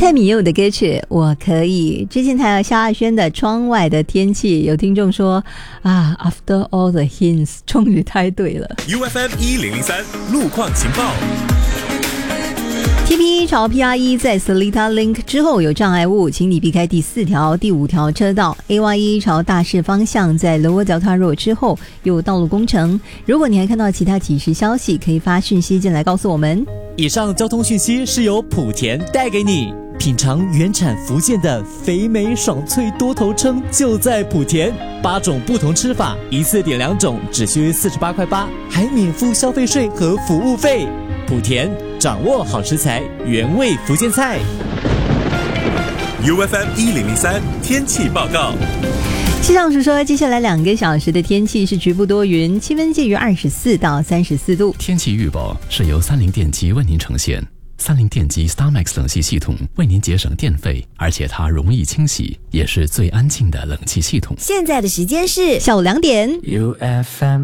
蔡敏佑的歌曲《我可以》。之前谈到萧亚轩的《窗外的天气》，有听众说啊 ，After all the hints， 终于猜对了。 UFM 1003路况情报。 TP1 朝 PR1 在 Seletar Link 之后有障碍物，请你避开第4条、第5条车道。AY1 朝大势方向在 Lower Delta Road 之后有道路工程。如果你还看到其他即时消息，可以发讯息进来告诉我们。 以上交通讯息是由莆田带给你。品尝原产福建的肥美爽脆多头鲭，就在莆田，8种不同吃法，一次点2种，只需48块8，还免付消费税和服务费。莆田，掌握好食材，原味福建菜。 UFM 1003天气报告。 气象署说，接下来2个小时的天气是局部多云，气温介于24到34度。 天气预报是由三菱电机为您呈现。三菱电机 StarMax 冷气系统为您节省电费，而且它容易清洗，也是最安静的冷气系统。 现在的时间是下午2点。 UFM